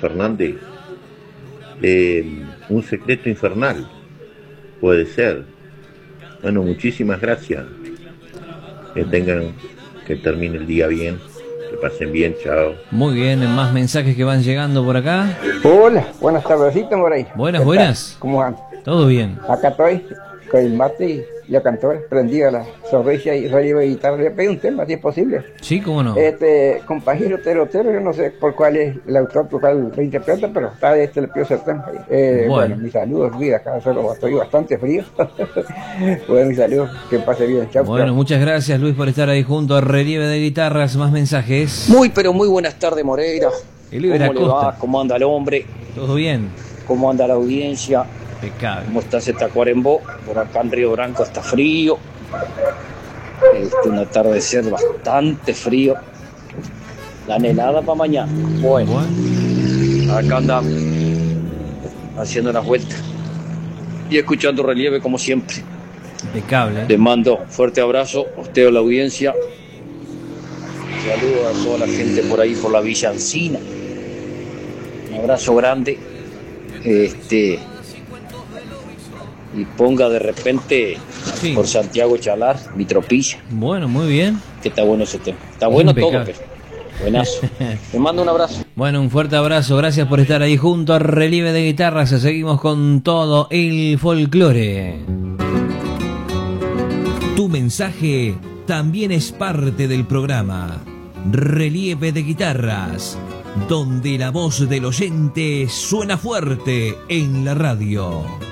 Fernández, un secreto infernal, puede ser. Bueno, muchísimas gracias. Que termine el día bien, que pasen bien, chao. Muy bien, más mensajes que van llegando por acá. Hola, buenas tardecitas por ahí. Buenas, buenas. ¿Cómo van? Todo bien. Acá estoy con el mate y la cantora, prendida la sonrisa y radio de guitarra. Le pedí un tema, si es posible. Sí, cómo no. Compañero Terotero, yo no sé por cuál es el autor, por cuál lo interpreta, pero está le pido ese tema. Bueno, mis saludos, vida, acá solo estoy bastante frío. Bueno, mis saludos, que pase bien, chao. Bueno, chao. muchas gracias, Luis, por estar ahí junto a Relieve de Guitarras. Más mensajes. Muy, pero muy buenas tardes, Moreira. Eliber ¿Cómo le Acosta. va? ¿Cómo anda el hombre? ¿Todo bien? ¿Cómo anda la audiencia? Impecable. ¿Cómo está ese Tacuarembó? Por acá en Río Branco está frío. Un atardecer bastante frío. La helada para mañana. Bueno, acá andamos haciendo las vueltas y escuchando Relieve como siempre. Impecable. Les mando fuerte abrazo a usted, a la audiencia. Saludos a toda la gente por ahí, por la Villa Encina. Un abrazo grande. Y ponga de repente por Santiago Chalar, mi tropilla. Bueno, muy bien. Que está bueno ese tema. Está bueno todo, Impecable. pero buenazo. Te mando un abrazo. Bueno, un fuerte abrazo. Gracias por estar ahí junto a Relieve de Guitarras. Seguimos con todo el folclore. Tu mensaje también es parte del programa Relieve de Guitarras, donde la voz del oyente suena fuerte en la radio.